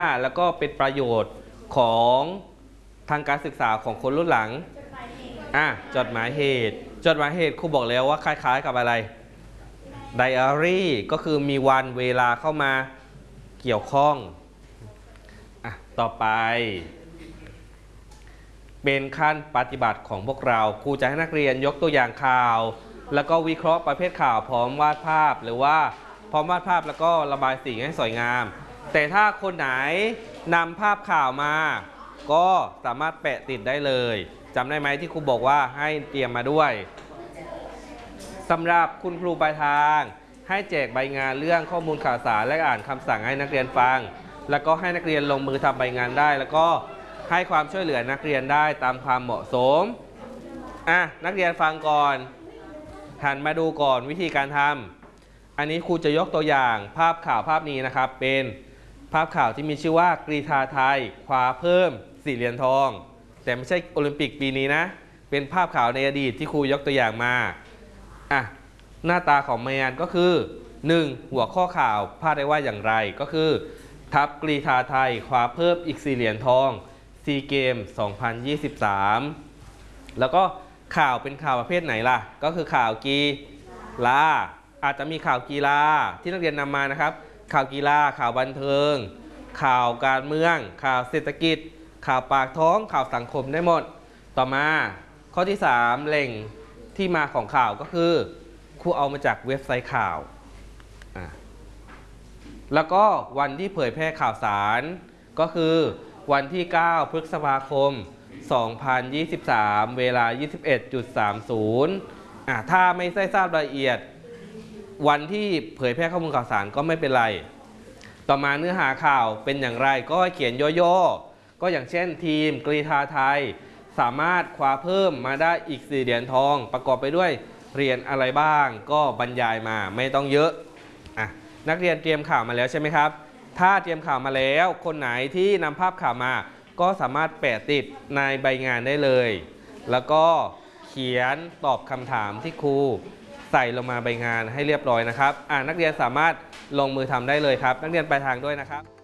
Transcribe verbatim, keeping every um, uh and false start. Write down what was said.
แล้วก็เป็นประโยชน์ของทางการศึกษาของคนรุ่นหลังอ่ะจดหมายเหตุจดหมายเหตุครูบอกแล้วว่าคล้ายๆกับอะไรไดอารี่ก็คือมีวันเวลาเข้ามาเกี่ยวข้องอ่ะต่อไปเป็นขั้นปฏิบัติของพวกเราครูจะให้นักเรียนยกตัวอย่างข่าวแล้วก็วิเคราะห์ประเภทข่าวพร้อมวาดภาพหรือว่าพร้อมวาดภาพแล้วก็ระบายสีให้สวยงามแต่ถ้าคนไหนนำภาพข่าวมาก็สามารถแปะติดได้เลยจำได้ไหมที่ครูบอกว่าให้เตรียมมาด้วยสำหรับคุณครูปลายทางให้แจกใบงานเรื่องข้อมูลข่าวสารและอ่านคำสั่งให้นักเรียนฟังแล้วก็ให้นักเรียนลงมือทำใบงานได้แล้วก็ให้ความช่วยเหลือนักเรียนได้ตามความเหมาะสมอ่ะนักเรียนฟังก่อนหันมาดูก่อนวิธีการทำอันนี้ครูจะยกตัวอย่างภาพข่าวภาพนี้นะครับเป็นภาพข่าวที่มีชื่อว่ากรีฑาไทยคว้าเพิ่มสี่เหรียญทองแต่ไม่ใช่โอลิมปิกปีนี้นะเป็นภาพข่าวในอดีตที่ครูยกตัวอย่างมาอ่ะหน้าตาของงานก็คือหนึ่งหัวข้อข่าวพาดได้ว่าอย่างไรก็คือทัพกรีฑาไทยคว้าเพิ่มอีกสี่เหรียญทองซีเกมสองพันยี่สิบสามแล้วก็ข่าวเป็นข่าวประเภทไหนล่ะก็คือข่าวกีฬาอาจจะมีข่าวกีฬาที่นักเรียนนำมานะครับข่าวกีฬาข่าวบันเทิงข่าวการเมืองข่าวเศรษฐกิจข่าวปากท้องข่าวสังคมได้หมดต่อมาข้อที่สามแหล่งที่มาของข่าวก็คือครูเอามาจากเว็บไซต์ข่าวอ่ะแล้วก็วันที่เผยแพร่ข่าวสารก็คือวันที่เก้าพฤษภาคมสองพันยี่สิบสามเวลา ยี่สิบเอ็ดนาฬิกาสามสิบ อ่ะถ้าไม่ได้ทราบรายละเอียดวันที่เผยแพร่ข้อมูลข่าวสารก็ไม่เป็นไรต่อมาเนื้อหาข่าวเป็นอย่างไรก็เขียนย่อๆก็อย่างเช่นทีมกรีฑาไทยสามารถคว้าเพิ่มมาได้อีกสี่เหรียญทองประกอบไปด้วยเหรียญอะไรบ้างก็บรรยายมาไม่ต้องเยอะอ่ะนักเรียนเตรียมข่าวมาแล้วใช่ไหมครับถ้าเตรียมข่าวมาแล้วคนไหนที่นำภาพข่าวมาก็สามารถแปะติดในใบงานได้เลยแล้วก็เขียนตอบคำถามที่ครูใส่ลงมาใบงานให้เรียบร้อยนะครับอ่านักเรียนสามารถลงมือทำได้เลยครับนักเรียนปลายทางด้วยนะครับ